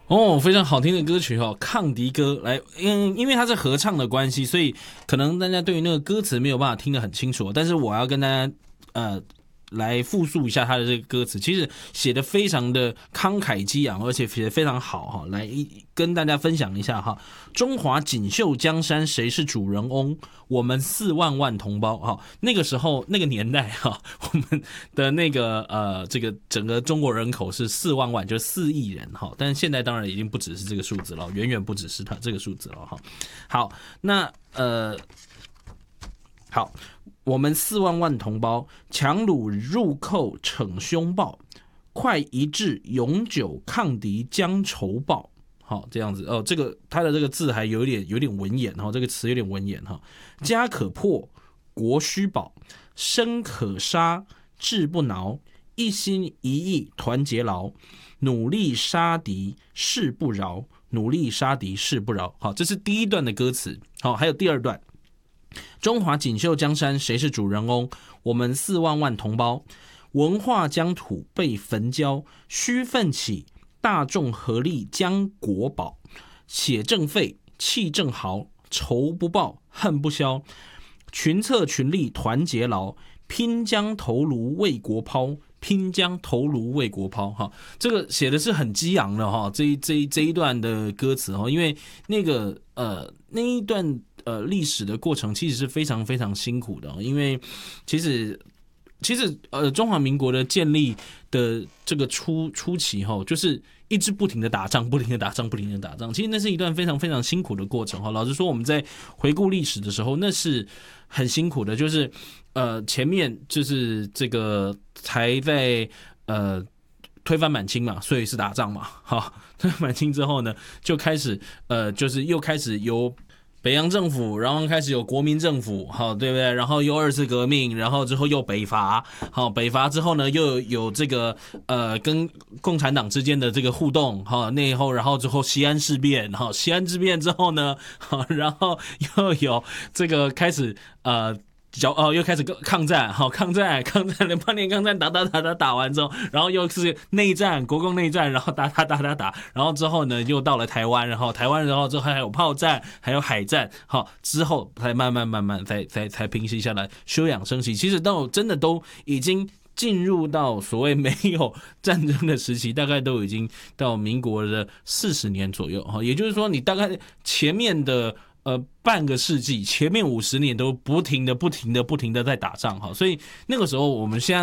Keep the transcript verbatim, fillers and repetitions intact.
哦，非常好听的歌曲哦，抗敌歌来，嗯，因为它是合唱的关系，所以可能大家对于那个歌词没有办法听得很清楚，但是我要跟大家呃来复述一下它的这个歌词，其实写的非常的慷慨激昂，而且写的非常好哈，来跟大家分享一下哈。中华锦绣江山，谁是主人翁？我们四万万同胞哈。那个时候那个年代哈，我们的那个呃这个整个中国人口是四万万，就是四亿人哈。但是现在当然已经不只是这个数字了，远远不只是它这个数字了哈。好，那呃好。我们四万万同胞，强虏入寇逞凶暴，快一致永久抗敌将仇报。好，这样子哦，这个它的这个字还有点有点文言哈，这个词有点文言哈。家可破，国须保，生可杀，志不挠，一心一意团结牢，努力杀敌誓不饶，努力杀敌誓不饶。好，这是第一段的歌词。好，还有第二段。中华锦绣江山，谁是主人翁？我们四万万同胞，文化疆土被焚焦，须奋起，大众合力将国保。血正沸，气正豪，仇不报，恨不消。群策群力团结牢，拼将头颅为国抛。拼将头颅为国抛，哈，这个写的是很激昂的哈，这一这一这一段的歌词哈，因为那个呃那一段呃历史的过程其实是非常非常辛苦的，因为其实其实呃中华民国的建立的这个初初期哈，就是一直不停的打仗，不停的打仗，不停的打仗，其实那是一段非常非常辛苦的过程哈。老实说，我们在回顾历史的时候，那是很辛苦的，就是呃前面就是这个才在呃推翻满清嘛，所以是打仗嘛，好，推翻满清之后呢，就开始呃就是又开始由北洋政府，然后开始有国民政府，好，对不对？然后又二次革命，然后之后又北伐，好，北伐之后呢，又有这个呃跟共产党之间的这个互动，好，内讧，然后之后西安事变，好，西安事变之后呢，好，然后又有这个开始呃。哦，又开始抗战，好，抗战，抗战，八年抗战打打打打打完之后，然后又是内战，国共内战，然后打打打打打，然后之后呢，又到了台湾，然后台湾，然后之后还有炮战，还有海战，好，之后才慢慢慢慢才才才平息下来，休养生息。其实到真的都已经进入到所谓没有战争的时期，大概都已经到民国的四十年左右，哈，也就是说，你大概前面的。呃，半个世纪，前面五十年都不停的、不停的、不停的在打仗哈，所以那个时候我们现在